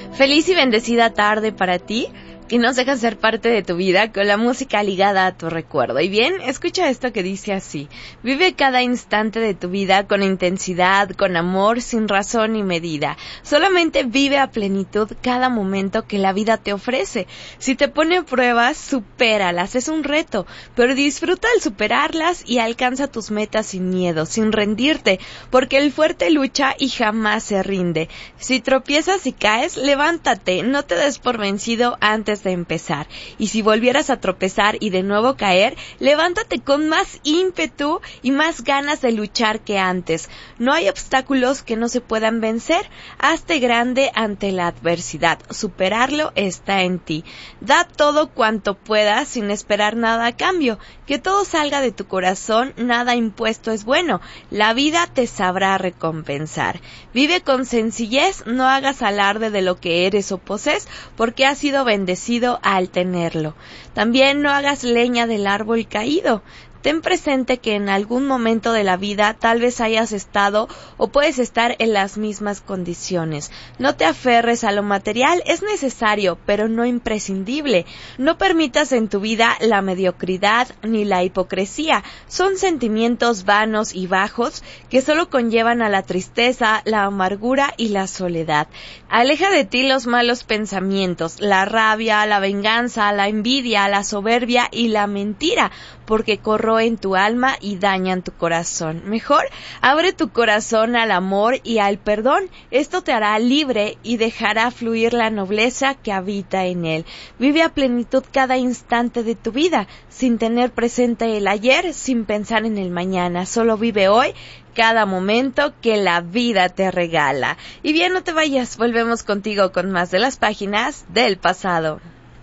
Feliz y bendecida tarde para ti, que nos dejas ser parte de tu vida con la música ligada a tu recuerdo. Y bien, escucha esto que dice así: vive cada instante de tu vida con intensidad, con amor, sin razón ni medida. Solamente vive a plenitud cada momento que la vida te ofrece. Si te pone pruebas, supéralas, es un reto, pero disfruta al superarlas y alcanza tus metas sin miedo, sin rendirte, porque el fuerte lucha y jamás se rinde. Si tropiezas y caes, levántate, no te des por vencido antes de empezar. Y si volvieras a tropezar y de nuevo caer, levántate con más ímpetu y más ganas de luchar que antes. No hay obstáculos que no se puedan vencer. Hazte grande ante la adversidad. Superarlo está en ti. Da todo cuanto puedas sin esperar nada a cambio. Que todo salga de tu corazón, nada impuesto es bueno. La vida te sabrá recompensar. Vive con sencillez, no hagas alarde de lo que eres o posees, porque has sido bendecido al tenerlo. También no hagas leña del árbol caído. Ten presente que en algún momento de la vida tal vez hayas estado o puedes estar en las mismas condiciones. No te aferres a lo material, es necesario, pero no imprescindible. No permitas en tu vida la mediocridad ni la hipocresía. Son sentimientos vanos y bajos que solo conllevan a la tristeza, la amargura y la soledad. Aleja de ti los malos pensamientos, la rabia, la venganza, la envidia, la soberbia y la mentira, porque corroen tu alma y dañan tu corazón. Mejor, abre tu corazón al amor y al perdón. Esto te hará libre y dejará fluir la nobleza que habita en él. Vive a plenitud cada instante de tu vida, sin tener presente el ayer, sin pensar en el mañana. Solo vive hoy, cada momento que la vida te regala. Y bien, no te vayas, volvemos contigo con más de las páginas del pasado.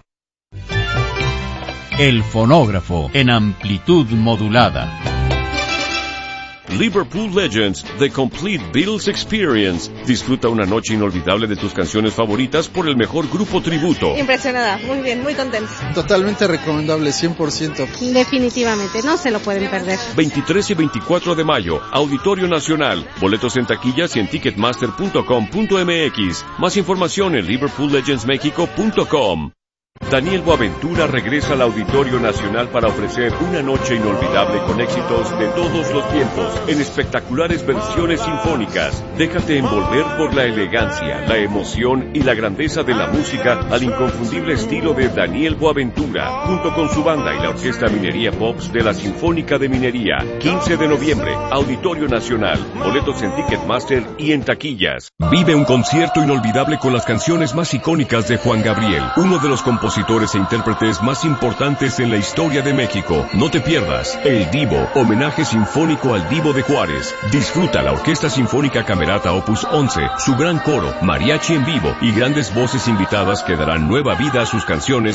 El fonógrafo en amplitud modulada. Liverpool Legends, The Complete Beatles Experience. Disfruta una noche inolvidable de tus canciones favoritas por el mejor grupo tributo. Impresionada, muy bien, muy contenta. Totalmente recomendable, 100%. Definitivamente, no se lo pueden perder. 23 y 24 de mayo, Auditorio Nacional. Boletos en taquillas y en ticketmaster.com.mx. Más información en liverpoollegendsmexico.com. Daniel Boaventura regresa al Auditorio Nacional para ofrecer una noche inolvidable con éxitos de todos los tiempos, en espectaculares versiones sinfónicas. Déjate envolver por la elegancia, la emoción y la grandeza de la música al inconfundible estilo de Daniel Boaventura, junto con su banda y la Orquesta Minería Pops de la Sinfónica de Minería. 15 de noviembre, Auditorio Nacional. Boletos en Ticketmaster y en taquillas. Vive un concierto inolvidable con las canciones más icónicas de Juan Gabriel, uno de los compositores e intérpretes más importantes en la historia de México. No te pierdas El Divo, homenaje sinfónico al Divo de Juárez. Disfruta la Orquesta Sinfónica Camerata Opus 11, su gran coro, mariachi en vivo y grandes voces invitadas que darán nueva vida a sus canciones